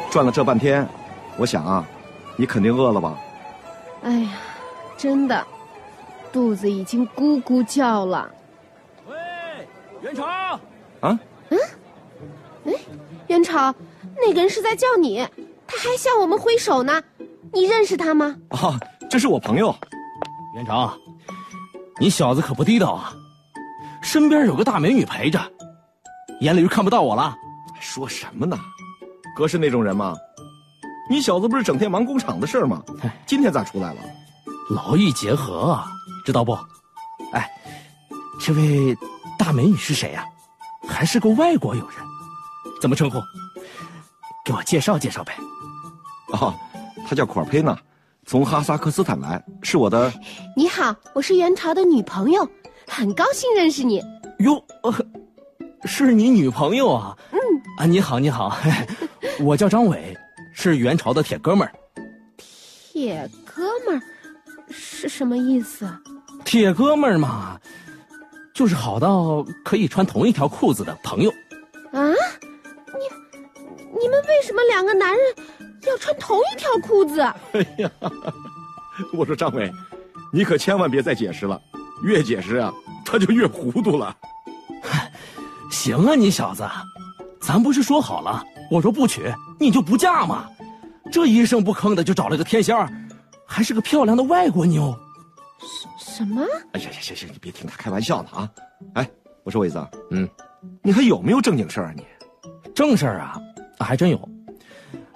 转了这半天，我想啊，你肯定饿了吧？ 哎呀，真的，肚子已经咕咕叫了。 喂，元朝！ 啊？ 哎，元朝，那个人是在叫你，他还向我们挥手呢。你认识他吗？ 啊，这是我朋友。 元朝，你小子可不地道啊！身边有个大美女陪着，眼里就看不到我了？ 说什么呢？哥是那种人吗？你小子不是整天忙工厂的事儿吗？今天咋出来了？ 劳逸结合啊，知道不？哎，这位大美女是谁呀？还是个外国友人，怎么称呼？给我介绍介绍呗。 哦，她叫库尔佩娜，从哈萨克斯坦来，是我的。 你好，我是元朝的女朋友，很高兴认识你。 哟，是你女朋友啊？啊，你好，你好，我叫张伟，是元朝的铁哥们儿。 铁哥们儿是什么意思？ 铁哥们儿嘛，就是好到可以穿同一条裤子的朋友。 啊？你们为什么两个男人要穿同一条裤子？ 哎呀，我说张伟，你可千万别再解释了，越解释啊，他就越糊涂了。 行啊，你小子，咱不是说好了，我说不娶你就不嫁吗？这一声不吭的就找了个天仙儿，还是个漂亮的外国妞。 什么？ 哎呀，行，你别听他开玩笑呢啊！哎，我说伟子，你还有没有正经事儿啊你？ 正事儿啊，还真有。